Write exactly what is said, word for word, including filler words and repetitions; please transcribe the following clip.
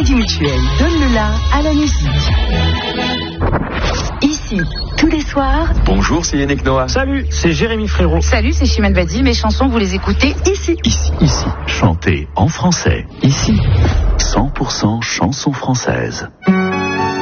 Crédit Mutuel donne le la à la musique. Ici, tous les soirs. Bonjour, c'est Yannick Noah. Salut, c'est Jérémy Frérot. Salut, c'est Chimène Badi. Mes chansons, vous les écoutez ici. Ici, ici. Chantez en français. Ici. cent pour cent chansons françaises.